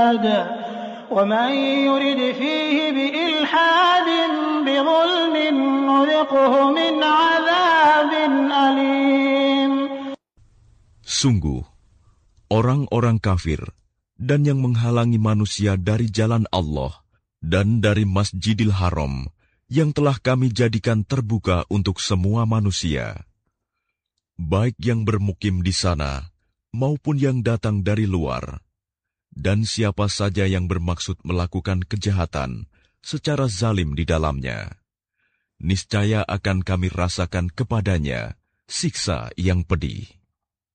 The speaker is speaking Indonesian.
ومن يرد فيه بإلحاد بظلم نذقه من عذاب أليم. Sungguh, orang-orang kafir dan yang menghalangi manusia dari jalan Allah dan dari Masjidil Haram yang telah kami jadikan terbuka untuk semua manusia, baik yang bermukim di sana maupun yang datang dari luar, dan siapa saja yang bermaksud melakukan kejahatan secara zalim di dalamnya, niscaya akan kami rasakan kepadanya siksa yang pedih.